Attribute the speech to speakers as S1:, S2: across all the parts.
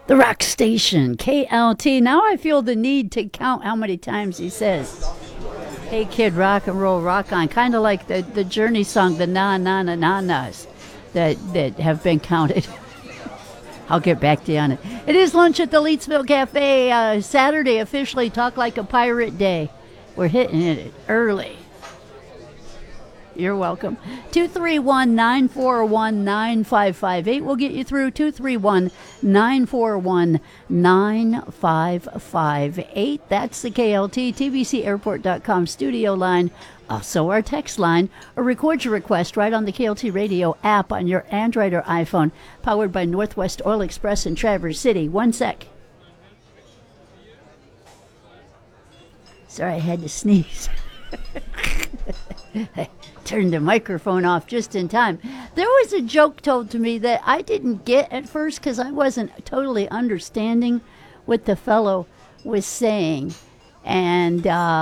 S1: The rock station, KLT. Now I feel the need to count how many times he says, "Hey kid, rock and roll, rock on." Kind of like the Journey song, the na-na-na-na-nas that have been counted. I'll get back to you on it. It is lunch at the Leetsville Cafe. Saturday, officially Talk Like a Pirate Day. We're hitting it early. You're welcome. 231-941-9558. We'll get you through 231-941-9558. That's the KLT TVCAirport.com studio line. Also our text line, or record your request right on the KLT radio app on your Android or iPhone, powered by Northwest Oil Express in Traverse City. One sec. Sorry, I had to sneeze. I turned the microphone off just in time. There was a joke told to me that I didn't get at first because I wasn't totally understanding what the fellow was saying. And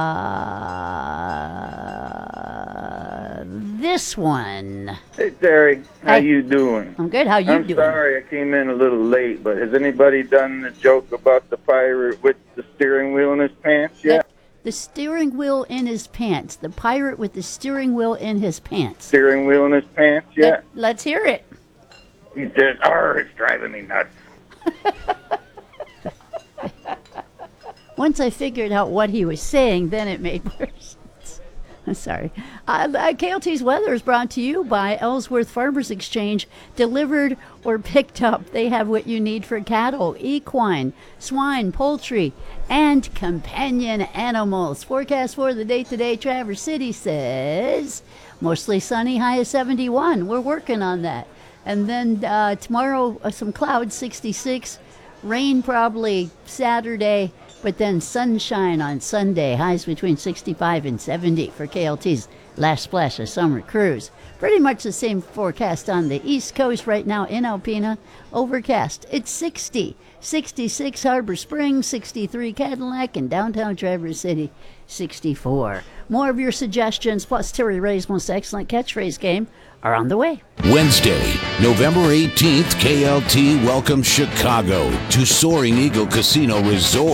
S1: this one.
S2: Hey, Terry. How you doing?
S1: I'm good. How you doing?
S2: I'm sorry I came in a little late, but has anybody done the joke about the pirate with the steering wheel in his pants yet?
S1: The steering wheel in his pants. The pirate with the steering wheel in his pants.
S2: Steering wheel in his pants yet?
S1: Let's hear it.
S2: He said, it's driving me nuts.
S1: Once I figured out what he was saying, then it made more sense. I'm sorry. KLT's weather is brought to you by Ellsworth Farmers Exchange. Delivered or picked up, they have what you need for cattle, equine, swine, poultry, and companion animals. Forecast for the day today, Traverse City says mostly sunny, high of 71. We're working on that. And then tomorrow, some clouds, 66. Rain probably Saturday, but then sunshine on Sunday. Highs between 65 and 70 for KLT's last splash of summer cruise. Pretty much the same forecast on the East Coast right now in Alpena. Overcast. It's 60. 66 Harbor Springs, 63 Cadillac, and downtown Traverse City, 64. More of your suggestions, plus Terry Ray's most excellent catchphrase game, are on the way.
S3: Wednesday, November 18th, KLT welcomes Chicago to Soaring Eagle Casino Resort.